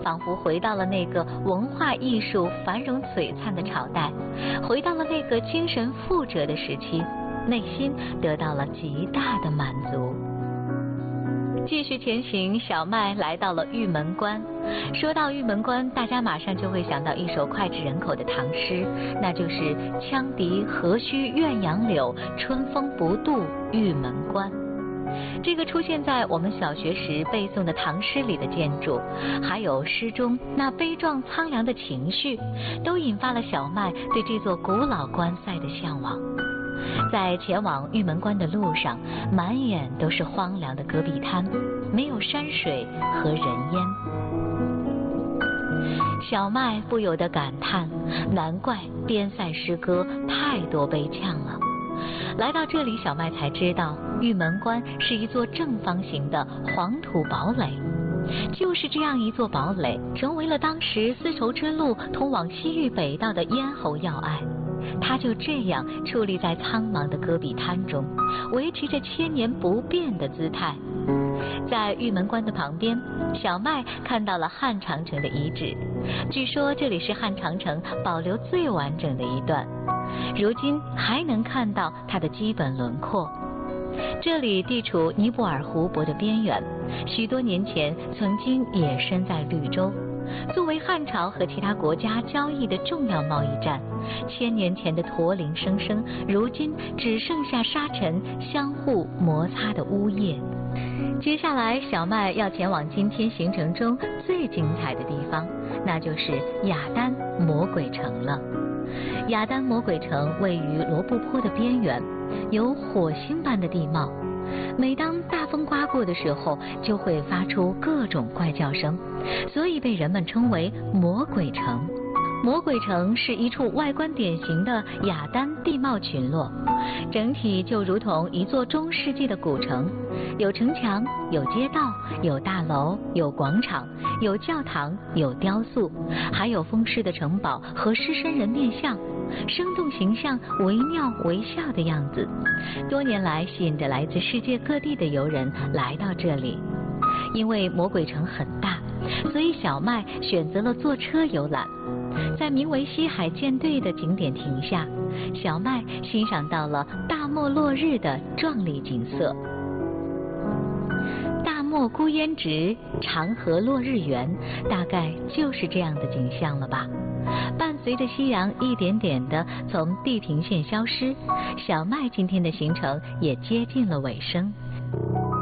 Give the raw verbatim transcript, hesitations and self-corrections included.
仿佛回到了那个文化艺术繁荣璀璨的朝代，回到了那个精神富哲的时期，内心得到了极大的满足。继续前行，小麦来到了玉门关。说到玉门关，大家马上就会想到一首脍炙人口的唐诗，那就是“羌笛何须怨杨柳，春风不度玉门关”。这个出现在我们小学时背诵的唐诗里的建筑，还有诗中那悲壮苍凉的情绪，都引发了小麦对这座古老关塞的向往。在前往玉门关的路上，满眼都是荒凉的戈壁滩，没有山水和人烟。小麦不由得感叹，难怪边塞诗歌太多悲怆了。来到这里，小麦才知道玉门关是一座正方形的黄土堡垒，就是这样一座堡垒，成为了当时丝绸之路通往西域北道的咽喉要隘。它就这样矗立在苍茫的戈壁滩中，维持着千年不变的姿态。在玉门关的旁边，小麦看到了汉长城的遗址，据说这里是汉长城保留最完整的一段，如今还能看到它的基本轮廓。这里地处尼泊尔湖泊的边缘，许多年前曾经也身在绿洲，作为汉朝和其他国家交易的重要贸易站。千年前的驼铃声声，如今只剩下沙尘相互摩擦的呜咽。接下来，小麦要前往今天行程中最精彩的地方，那就是雅丹魔鬼城了。雅丹魔鬼城位于罗布泊的边缘，有火星般的地貌。每当大风刮过的时候，就会发出各种怪叫声，所以被人们称为魔鬼城。魔鬼城是一处外观典型的雅丹地貌群落，整体就如同一座中世纪的古城，有城墙，有街道，有大楼，有广场，有教堂，有雕塑，还有风狮的城堡和狮身人面像，生动形象，惟妙惟肖的样子。多年来吸引着来自世界各地的游人来到这里。因为魔鬼城很大，所以小麦选择了坐车游览。在名为西海舰队的景点停下，小麦欣赏到了大漠落日的壮丽景色。大漠孤烟直，长河落日圆，大概就是这样的景象了吧。伴随着夕阳一点点的从地平线消失，小麦今天的行程也接近了尾声。